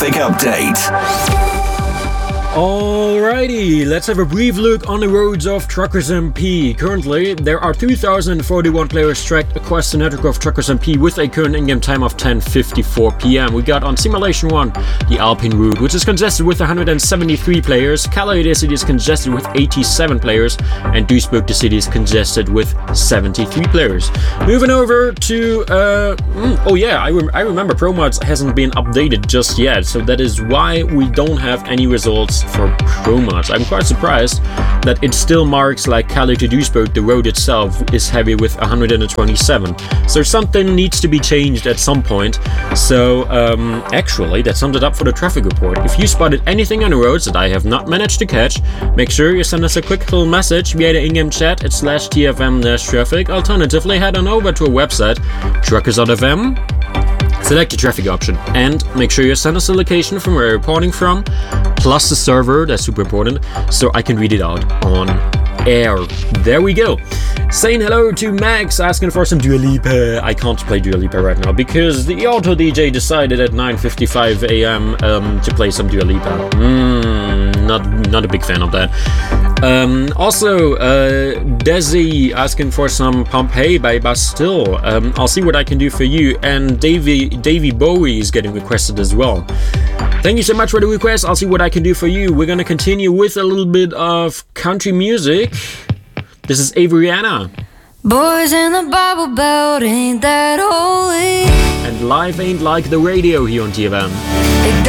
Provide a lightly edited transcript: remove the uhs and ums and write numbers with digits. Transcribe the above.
traffic update. Alrighty, let's have a brief look on the roads of Truckers MP. Currently, there are 2,041 players tracked across the network of Truckers MP with a current in-game time of 10:54 p.m. We got on Simulation 1 the Alpine route, which is congested with 173 players. Calais the city is congested with 87 players, and Duisburg the city is congested with 73 players. Moving over to I remember ProMods hasn't been updated just yet, so that is why we don't have any results for ProMods. I'm quite surprised that it still marks like Calais to Duisburg. The road itself is heavy with 127. So something needs to be changed at some point. So actually, that sums it up for the traffic report. If you spotted anything on the roads that I have not managed to catch, make sure you send us a quick little message via the in-game chat at /TFM-traffic. Alternatively, head on over to our website, truckers.fm. Select the traffic option and make sure you send us a location from where you're reporting from, plus the server, that's super important, so I can read it out on air. There we go. Saying hello to Max, asking for some Dua Lipa. I can't play Dua Lipa right now because the auto DJ decided at 9:55 a.m. To play some Dua Lipa. Not a big fan of that. Also, Desi asking for some Pompeii by Bastille. I'll see what I can do for you. And Davy Bowie is getting requested as well. Thank you so much for the request. I'll see what I can do for you. We're gonna continue with a little bit of country music. This is Avriana. Boys in the Bible Belt ain't that holy. And life ain't like the radio here on TFM. They